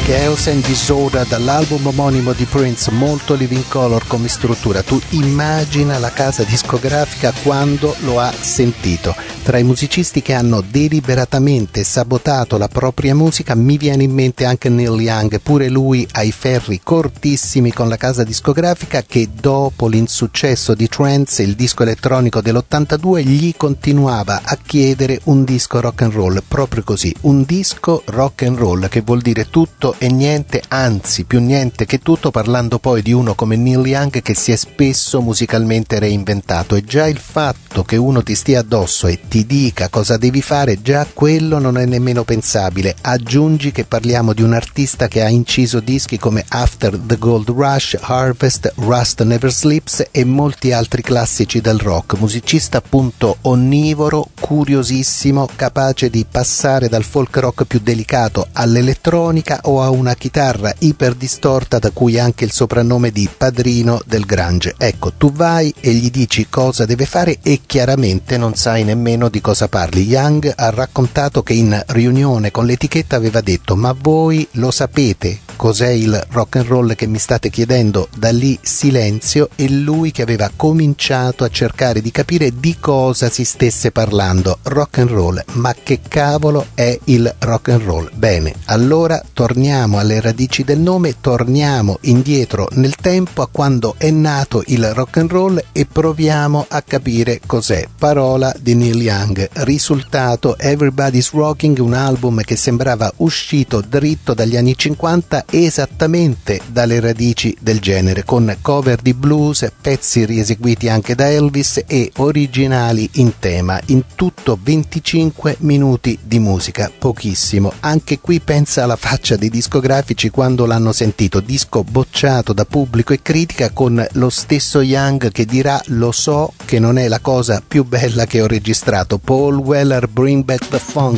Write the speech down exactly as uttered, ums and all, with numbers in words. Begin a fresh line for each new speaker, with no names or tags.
Chaos and Disorder dall'album omonimo di Prince, molto Living Color come struttura. Tu immagina la casa discografica quando lo ha sentito. Tra i musicisti che hanno deliberatamente sabotato la propria musica mi viene in mente anche Neil Young, pure lui ai ferri cortissimi con la casa discografica che dopo l'insuccesso di Trance, il disco elettronico dell'ottantadue, gli continuava a chiedere un disco rock and roll, proprio così, un disco rock and roll che vuol dire tutto e niente, anzi più niente che tutto, parlando poi di uno come Neil Young che si è spesso musicalmente reinventato, e già il fatto che uno ti stia addosso e ti dica cosa devi fare, già quello non è nemmeno pensabile. Aggiungi che parliamo di un artista che ha inciso dischi come After the Gold Rush, Harvest, Rust Never Sleeps e molti altri classici del rock, musicista appunto onnivoro, curiosissimo, capace di passare dal folk rock più delicato all'elettronica o a una chitarra iperdistorta da cui anche il soprannome di padrino del grunge. Ecco, tu vai e gli dici cosa deve fare e chiaramente non sai nemmeno di cosa parli. Young ha raccontato che in riunione con l'etichetta aveva detto: ma voi lo sapete cos'è il rock and roll che mi state chiedendo? Da lì silenzio, e lui che aveva cominciato a cercare di capire di cosa si stesse parlando. Rock and roll, ma che cavolo è il rock and roll? Bene, allora torniamo alle radici del nome, torniamo indietro nel tempo a quando è nato il rock and roll e proviamo a capire cos'è. Parola di Neil Young, risultato Everybody's Rocking, un album che sembrava uscito dritto dagli anni cinquanta, esattamente dalle radici del genere, con cover di blues, pezzi rieseguiti anche da Elvis e originali in tema. In tutto venticinque minuti di musica, pochissimo. Anche qui pensa alla faccia dei discografici quando l'hanno sentito, disco bocciato da pubblico e critica, con lo stesso Young che dirà: lo so che non è la cosa più bella che ho registrato. Paul Weller, Bring Back the Funk.